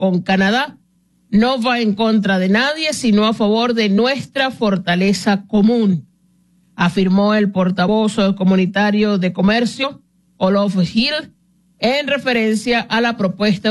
con Canadá no va en contra de nadie, sino a favor de nuestra fortaleza común, afirmó el portavoz comunitario de comercio, Olof Hill, en referencia a la propuesta